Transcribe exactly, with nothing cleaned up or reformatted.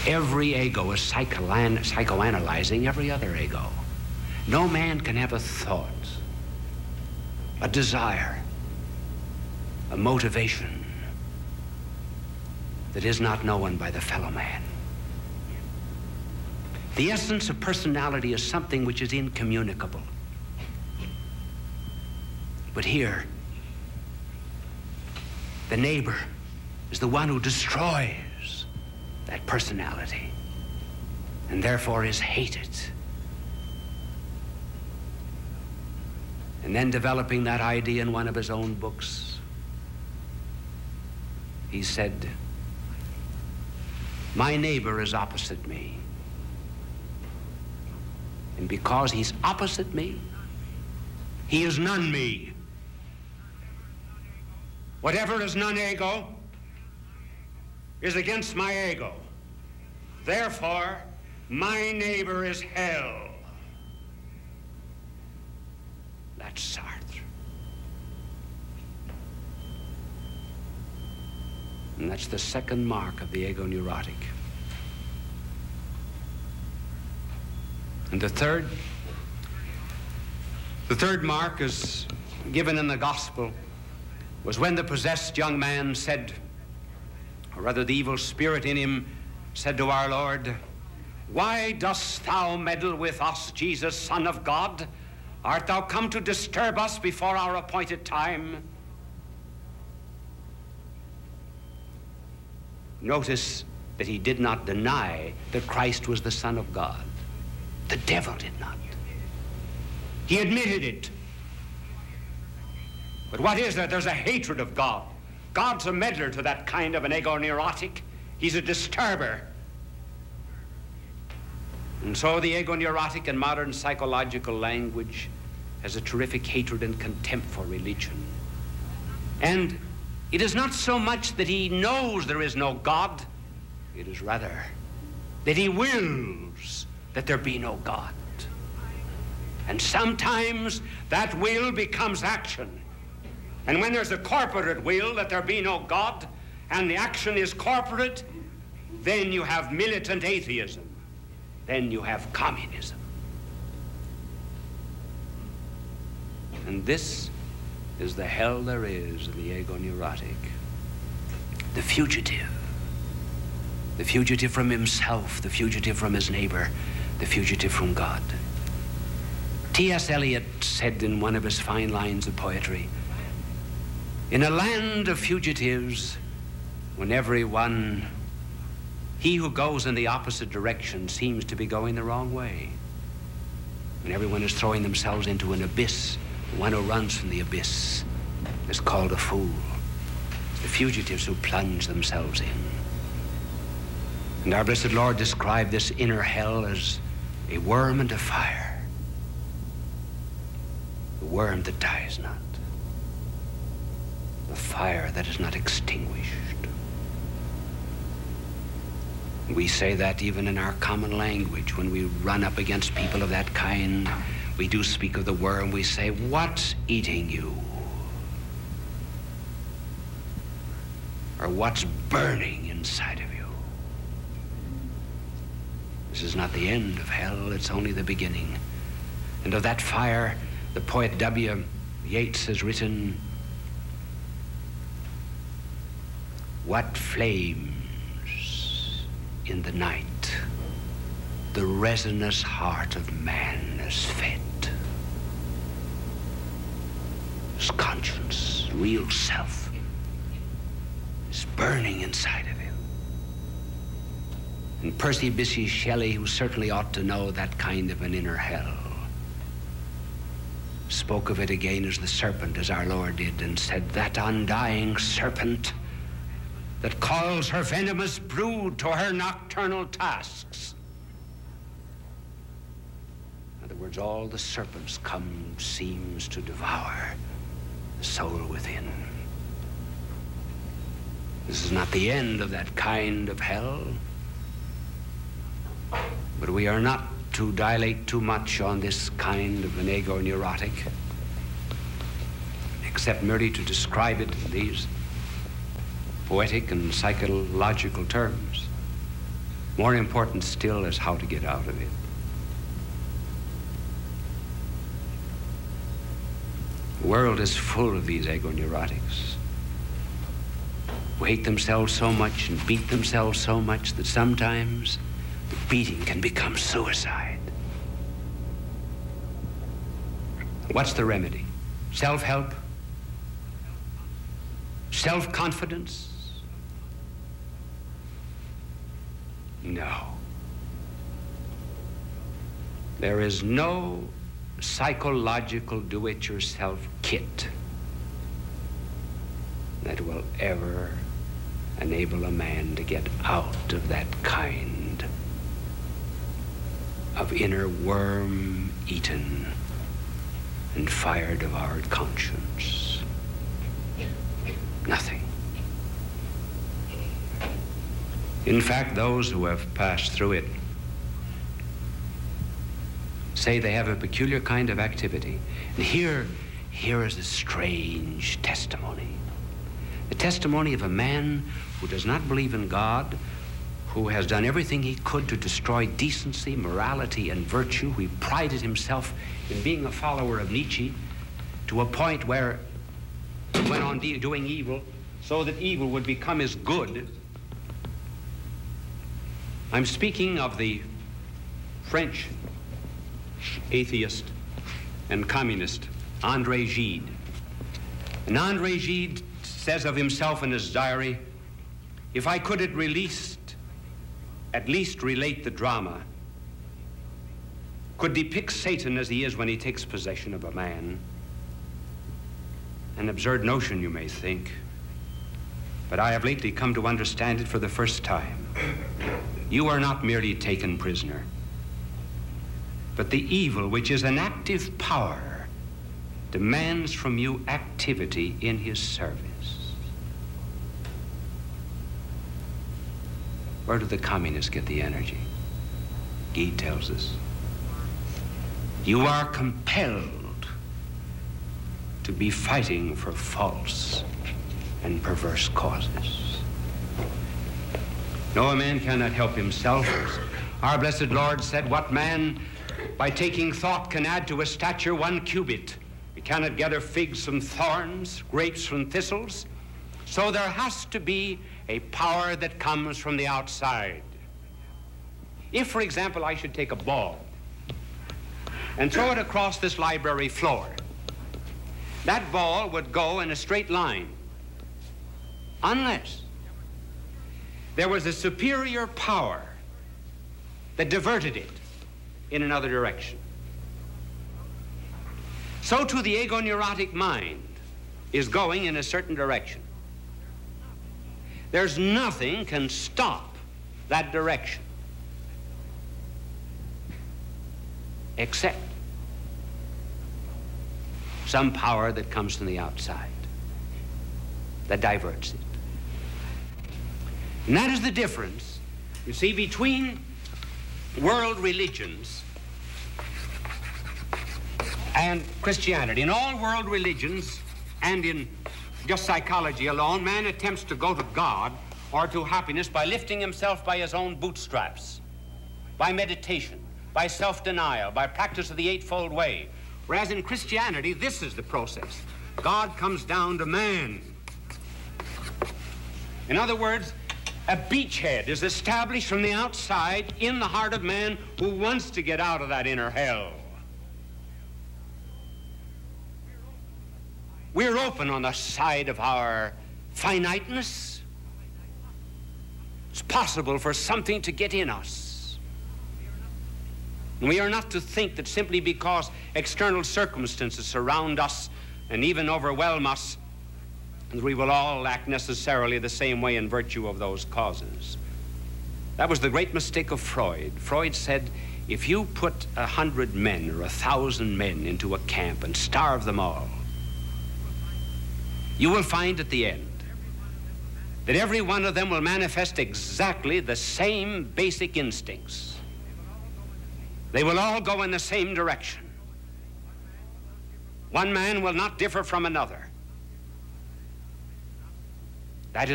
Every ego is psychoan- psychoanalyzing every other ego. No man can have a thought, a desire, a motivation that is not known by the fellow man. The essence of personality is something which is incommunicable. But here, the neighbor is the one who destroys that personality and therefore is hated. And then developing that idea in one of his own books, he said, my neighbor is opposite me. And because he's opposite me, he is none me. Whatever is non-ego is against my ego. Therefore, my neighbor is hell. That's Sartre. And that's the second mark of the ego neurotic. And the third, the third mark is given in the gospel, was when the possessed young man said, or rather the evil spirit in him said to our Lord, why dost thou meddle with us, Jesus, Son of God? Art thou come to disturb us before our appointed time? Notice that he did not deny that Christ was the Son of God. The devil did not. He admitted it. But what is there? There's a hatred of God. God's a meddler to that kind of an ego neurotic. He's a disturber. And so the ego neurotic in modern psychological language has a terrific hatred and contempt for religion. And it is not so much that he knows there is no God, it is rather that he wills that there be no God. And sometimes that will becomes action. And when there's a corporate will that there be no God, and the action is corporate, then you have militant atheism. Then you have communism. And this is the hell there is in the ego neurotic. The fugitive. The fugitive from himself, the fugitive from his neighbor, the fugitive from God. T S Eliot said in one of his fine lines of poetry, in a land of fugitives, when everyone, he who goes in the opposite direction seems to be going the wrong way. When everyone is throwing themselves into an abyss, the one who runs from the abyss is called a fool. It's the fugitives who plunge themselves in. And our blessed Lord described this inner hell as a worm and a fire. The worm that dies not. The fire that is not extinguished. We say that even in our common language. When we run up against people of that kind, we do speak of the worm. We say, what's eating you? Or what's burning inside of you? This is not the end of hell, it's only the beginning. And of that fire, the poet W. Yeats has written, what flames in the night the resinous heart of man is fed. His conscience, real self, is burning inside of him. And Percy Bysshe Shelley, who certainly ought to know that kind of an inner hell, spoke of it again as the serpent, as our Lord did, and said, that undying serpent that calls her venomous brood to her nocturnal tasks. In other words, all the serpents come seems to devour the soul within. This is not the end of that kind of hell, but we are not to dilate too much on this kind of an ego neurotic, except merely to describe it in these poetic and psychological terms. More important still is how to get out of it. The world is full of these ego-neurotics who hate themselves so much and beat themselves so much that sometimes the beating can become suicide. What's the remedy? Self-help? Self-confidence? No. There is no psychological do-it-yourself kit that will ever enable a man to get out of that kind of inner worm-eaten and fire-devoured conscience. Nothing. In fact, those who have passed through it say they have a peculiar kind of activity. And here, here is a strange testimony. The testimony of a man who does not believe in God, who has done everything he could to destroy decency, morality, and virtue. He prided himself in being a follower of Nietzsche to a point where he went on de- doing evil so that evil would become his good. I'm speaking of the French atheist and communist André Gide. And André Gide says of himself in his diary, if I could at released, at least relate the drama, could depict Satan as he is when he takes possession of a man. An absurd notion, you may think, but I have lately come to understand it for the first time. You are not merely taken prisoner, but the evil, which is an active power, demands from you activity in his service. Where do the communists get the energy? Gide tells us. You are compelled to be fighting for false and perverse causes. No, a man cannot help himself. Our blessed Lord said, what man by taking thought can add to a stature one cubit? We cannot gather figs from thorns, grapes from thistles. So there has to be a power that comes from the outside. If, for example, I should take a ball and throw it across this library floor, that ball would go in a straight line, unless there was a superior power that diverted it in another direction. So too the ego-neurotic mind is going in a certain direction. There's nothing can stop that direction except some power that comes from the outside that diverts it. And that is the difference, you see, between world religions and Christianity. In all world religions and in just psychology alone, man attempts to go to God or to happiness by lifting himself by his own bootstraps, by meditation, by self-denial, by practice of the Eightfold Way. Whereas in Christianity, this is the process. God comes down to man. In other words, a beachhead is established from the outside in the heart of man who wants to get out of that inner hell. We're open on the side of our finiteness. It's possible for something to get in us. And we are not to think that simply because external circumstances surround us and even overwhelm us, that we will all act necessarily the same way in virtue of those causes. That was the great mistake of Freud. Freud said, if you put a hundred men or a thousand men into a camp and starve them all, you will find at the end that every one of them will manifest exactly the same basic instincts. They will all go in the same direction. One man will not differ from another.